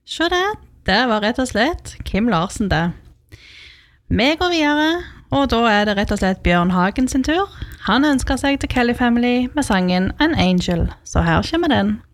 Se det var rett og slett Kim Larsen det. Vi går videre, og da det rett og slett Bjørn Hagen sin tur. Han ønsker seg til Kelly Family med sangen An Angel, så her kommer den.